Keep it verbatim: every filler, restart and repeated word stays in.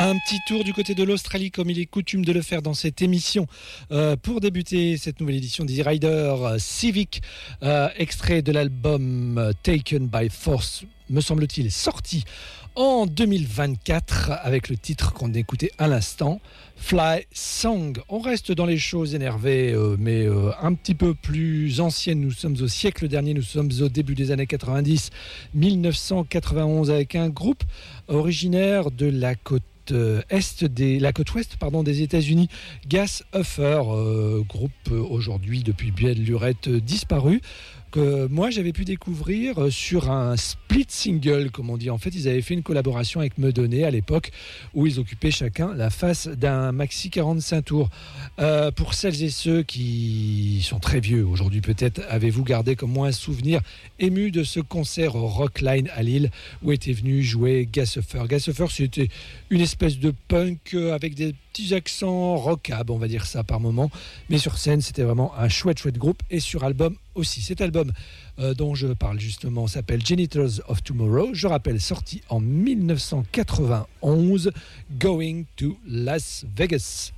Un petit tour du côté de l'Australie, comme il est coutume de le faire dans cette émission. Euh, pour débuter cette nouvelle édition d'Easy Rider, euh, Civic, euh, extrait de l'album euh, Taken by Force, me semble-t-il, sorti en deux mille vingt-quatre avec le titre qu'on écoutait à l'instant, Fly Song. On reste dans les choses énervées, euh, mais euh, un petit peu plus anciennes. Nous sommes au siècle dernier, nous sommes au début des années quatre-vingt-dix, dix-neuf cent quatre-vingt-onze, avec un groupe originaire de la côte Est des, la côte ouest pardon, des États-Unis, Gas Huffer, euh, groupe euh, aujourd'hui depuis belle lurette euh, disparu, que moi j'avais pu découvrir euh, sur un split single, comme on dit. En fait, ils avaient fait une collaboration avec Medonné à l'époque, où ils occupaient chacun la face d'un maxi quarante-cinq tours. Euh, pour celles et ceux qui sont très vieux aujourd'hui, peut-être avez-vous gardé comme moi un souvenir ému de ce concert au Rockline à Lille, où était venu jouer Gas Huffer. Gas Huffer, c'était une espèce de punk avec des petits accents rockab, on va dire ça par moment, mais sur scène c'était vraiment un chouette chouette groupe, et sur album aussi. Cet album euh, dont je parle justement s'appelle Janitors of Tomorrow, je rappelle, sorti en dix-neuf cent quatre-vingt-onze, Going to Las Vegas.